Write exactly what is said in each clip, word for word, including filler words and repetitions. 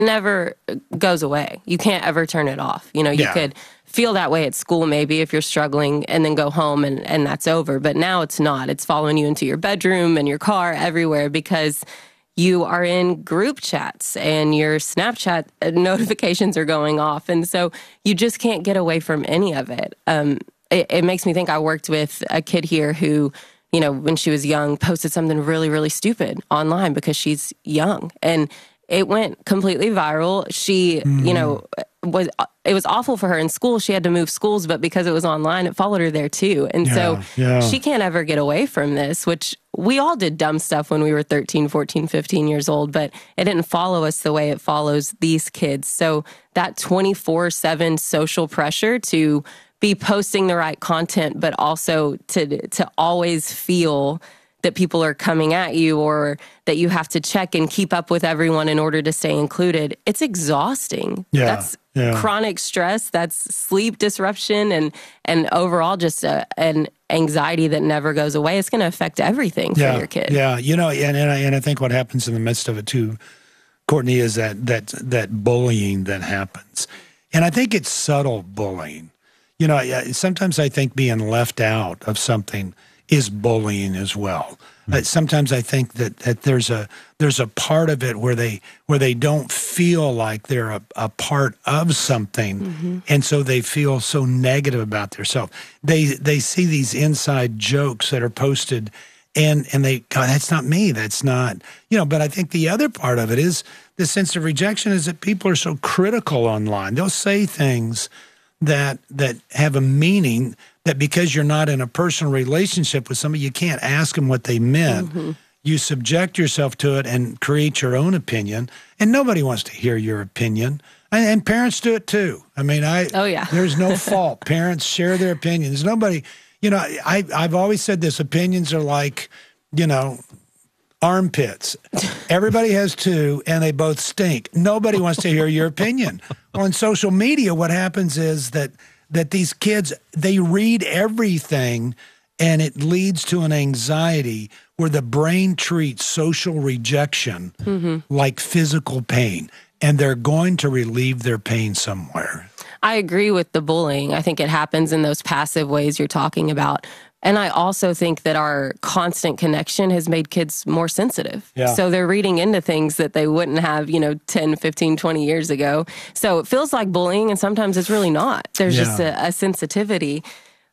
never goes away. You can't ever turn it off. You know, you Yeah. could feel that way at school maybe if you're struggling and then go home and, and that's over. But now it's not. It's following you into your bedroom and your car, everywhere, because you are in group chats and your Snapchat notifications are going off. And so you just can't get away from any of it. Um, it, it makes me think I worked with a kid here who, you know, when she was young, posted something really, really stupid online because she's young. And it went completely viral. She, mm. you know, was it was awful for her in school. She had to move schools, but because it was online, it followed her there too. And yeah, so yeah. she can't ever get away from this, which we all did dumb stuff when we were thirteen, fourteen, fifteen years old, but it didn't follow us the way it follows these kids. So that twenty-four seven social pressure to be posting the right content, but also to to always feel that people are coming at you or that you have to check and keep up with everyone in order to stay included. It's exhausting. Yeah, that's yeah. chronic stress. That's sleep disruption and, and overall just a, an anxiety that never goes away. It's going to affect everything yeah, for your kid. Yeah, you know, and, and, I, and I think what happens in the midst of it too, Courtney, is that, that, that bullying that happens. And I think it's subtle bullying. You know, sometimes I think being left out of something is bullying as well. Mm-hmm. Uh, sometimes I think that, that there's a there's a part of it where they where they don't feel like they're a, a part of something, mm-hmm. and so they feel so negative about themselves. They they see these inside jokes that are posted, and and they God, that's not me. That's not you know. But I think the other part of it is the sense of rejection is that people are so critical online. They'll say things that that have a meaning. That because you're not in a personal relationship with somebody, you can't ask them what they meant. Mm-hmm. You subject yourself to it and create your own opinion, and nobody wants to hear your opinion. And, and parents do it too. I mean, I oh yeah, there's no fault. Parents share their opinions. Nobody, you know, I I've always said this: opinions are like, you know, armpits. Everybody has two, and they both stink. Nobody wants to hear your opinion. On social media, what happens is that. that these kids, they read everything, and it leads to an anxiety where the brain treats social rejection mm-hmm. like physical pain, and they're going to relieve their pain somewhere. I agree with the bullying. I think it happens in those passive ways you're talking about. And I also think that our constant connection has made kids more sensitive. Yeah. So they're reading into things that they wouldn't have, you know, ten, fifteen, twenty years ago. So it feels like bullying, and sometimes it's really not. There's yeah. just a, a sensitivity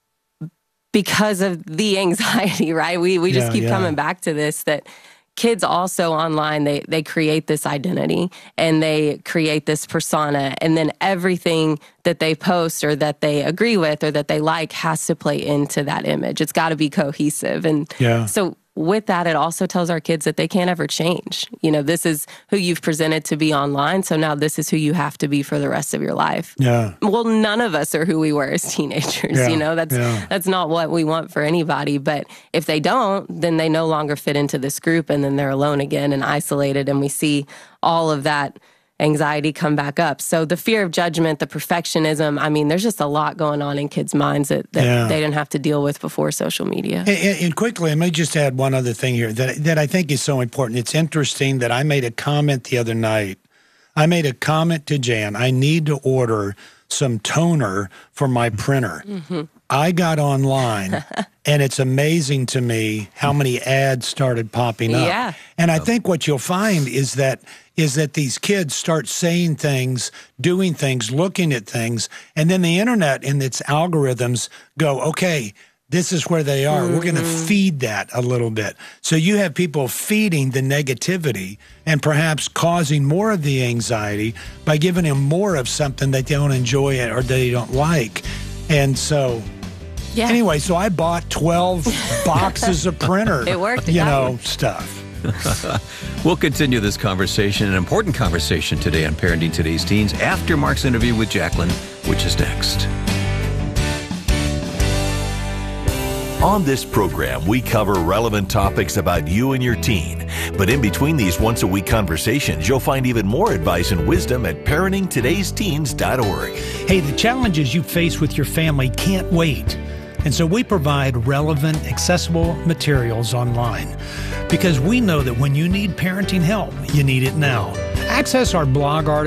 because of the anxiety, right? We we just yeah, keep yeah. coming back to this, that kids also online, they they create this identity and they create this persona, and then everything that they post or that they agree with or that they like has to play into that image. It's got to be cohesive. And yeah. so with that, it also tells our kids that they can't ever change. You know, this is who you've presented to be online, so now this is who you have to be for the rest of your life. Yeah. Well, none of us are who we were as teenagers, yeah. you know? That's yeah. that's not what we want for anybody. But if they don't, then they no longer fit into this group, and then they're alone again and isolated, and we see all of that anxiety come back up. So the fear of judgment, the perfectionism, I mean, there's just a lot going on in kids' minds that, that yeah. they didn't have to deal with before social media. And, and quickly, let me just add one other thing here that, that I think is so important. It's interesting that I made a comment the other night. I made a comment to Jan, I need to order some toner for my printer. Mm-hmm. I got online, and it's amazing to me how many ads started popping up. Yeah. And I think what you'll find is that is that these kids start saying things, doing things, looking at things, and then the internet and its algorithms go, okay, this is where they are. Mm-hmm. We're going to feed that a little bit. So you have people feeding the negativity and perhaps causing more of the anxiety by giving them more of something that they don't enjoy or they don't like. And so... Yeah. Anyway, so I bought twelve boxes of printer, it worked, it you got know, me. stuff. We'll continue this conversation, an important conversation today on Parenting Today's Teens, after Mark's interview with Jacqueline, which is next. On this program, we cover relevant topics about you and your teen. But in between these once-a-week conversations, you'll find even more advice and wisdom at parenting todays teens dot org. Hey, the challenges you face with your family can't wait. And so we provide relevant, accessible materials online because we know that when you need parenting help, you need it now. Access our blog articles